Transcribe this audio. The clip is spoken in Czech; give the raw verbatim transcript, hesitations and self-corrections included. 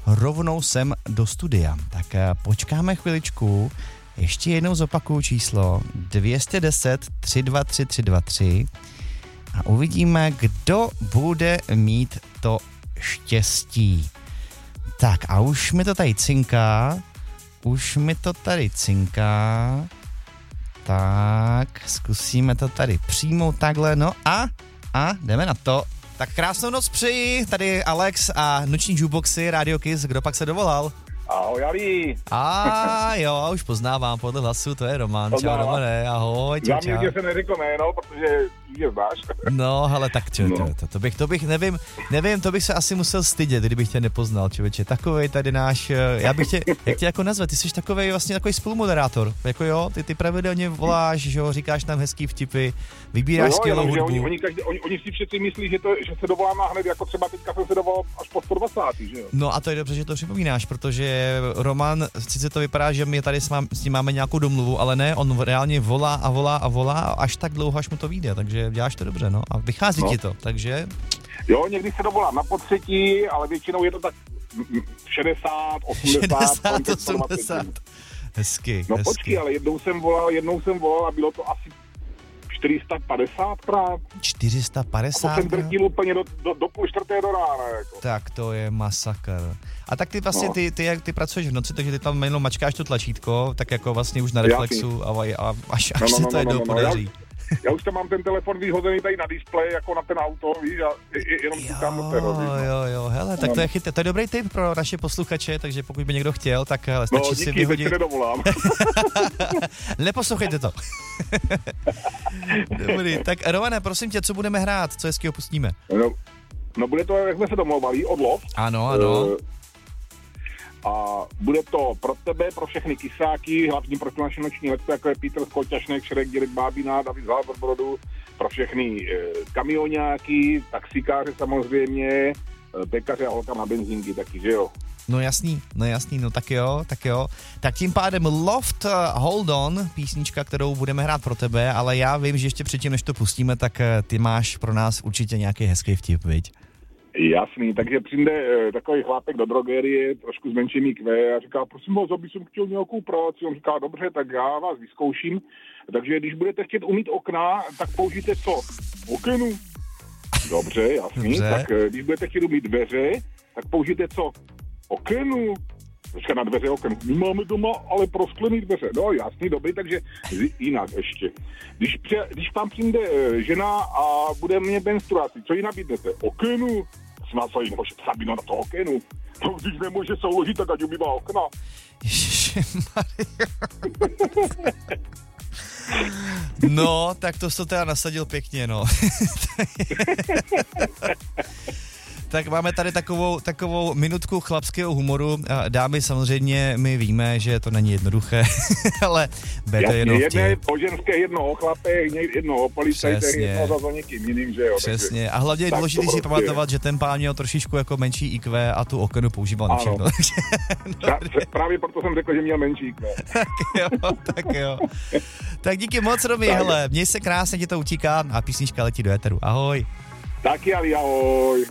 rovnou sem do studia. Tak počkáme chviličku, ještě jednou zopakuju číslo dvě stě deset, tři dva tři, tři dva tři a uvidíme, kdo bude mít to štěstí. Tak a už mi to tady cinká, už mi to tady cinká, tak zkusíme to tady přijmout takhle, no a, a jdeme na to. Tak krásnou noc přeji, tady Alex a noční jukeboxy, Radio Kiss, kdo pak se dovolal? Ahoj, Ali. A jo, už poznávám podle hlasu, to je Roman. Čau, Romane, ahoj, čau, čau. Já mě, že se neřekl jméno, protože je znáš. No, hele, tak čo, no. to, to, to, bych, to bych, nevím, nevím, to bych se asi musel stydět, kdybych tě nepoznal, člověče. Takovej tady náš, já bych tě, jak tě jako nazvat, ty jsi takovej vlastně takový spolumoderátor, jako jo, ty, ty pravidelně voláš, že jo, říkáš tam hezký vtipy, vybíráš no, skvělou hudbu. Oni, oni, každý, oni, oni si všichni myslí, že, to, že se dovoláme hned, jako třeba teďka jsem se dovolal až po sto dvacátém, že jo. No a to je dobře, že to připomínáš, protože Roman, sice to vypadá, že my tady s, mám, s ním máme nějakou domluvu, ale ne, on reálně volá a volá a volá až tak dlouho, až mu to vyjde, takže děláš to dobře, no, a vychází no. ti to, takže... Jo, někdy se dovolám na potřetí, ale většinou je to tak šedesát, osmdesát, šedesát, osmdesát. Hezky, no hezky. počkej, ale jednou jsem volal, jednou jsem volal a bylo to asi čtyři sta padesát krát. čtyři sta padesát? A to jsem drtil úplně do, do, do půl čtvrté do rána. Jako. Tak to je masakr. A tak ty vlastně, no. ty, ty, ty, ty pracuješ v noci, takže ty tam jenom mačkáš to tlačítko, tak jako vlastně už na reflexu a, a až, až no, no, se no, to jednou no, no, podaří. Já, já už tam mám ten telefon vyhozený tady na displeji, jako na ten auto, víš, a jenom říkám do toho. Jo, jo, hele, tak to je, chyt, to je dobrý tip pro naše posluchače, takže pokud by někdo chtěl, tak hele, stačí no, si díky, vyhodit. No, díky, nedovolám. Neposlouchejte to. Dobrý, tak Romane, prosím tě, co budeme hrát, co hezkýho pustíme? No, no bude to, jak jsme se domlouvali, od Lov. Ano, ano. Uh, a bude to pro tebe, pro všechny kysáky, hlavně pro naše noční letce, jako je Petr Skoťašnek, Šrek, Dělek Bábina, David z Halberbrodu, pro všechny e, kamionáky, taxikáře samozřejmě, e, pekaře a holka na benzínky taky, že jo? No jasný, no jasný, no tak jo, tak jo. Tak tím pádem Loft uh, Hold On, písnička, kterou budeme hrát pro tebe, ale já vím, že ještě předtím, než to pustíme, tak uh, ty máš pro nás určitě nějaký hezký vtip, viď? Jasný, takže přijde e, takový chlápek do drogerie, trošku s menším í kvé a říká, prosím vás, aby jsem chtěl nějakou práci. On říká, dobře, tak já vás vyzkouším. Takže když budete chtět umýt okna, tak použijte co? Okenu. Dobře, jasný. Dobře. Tak e, když budete chtět umýt dveře, tak použijte co? Okenu. Říká na dveře oken. My máme doma ale prosklený dveře. No jasný, dobrý, takže jinak ještě. Když, pře, když tam přijde e, žena a bude mě menstruaci, co jí nabídnete? Okenu. Snad se jí nemůže Sabina na to okenu. No, když nemůže souložit, tak ať umývá okna. Ježišmarja. No, tak to jsi to teda nasadil pěkně, no. Tak máme tady takovou, takovou minutku chlapského humoru. Dámy, samozřejmě my víme, že to není jednoduché, ale berte jenom vtip. Jedné o ženské, jedno o chlapech, jedno o policajtech, jedno za někým jiným, že jo. Přesně. Takže, a hlavně je důležité si prostě pamatovat, že ten pán měl trošičku jako menší í kvé a tu okenu používal na všechno. Pra, právě proto jsem řekl, že měl menší í kvé. Tak jo, tak jo. Tak díky moc, Romy, hele, měj se krásně, ti to utíká a písnička letí do éteru. Ahoj. Taky, ale ahoj.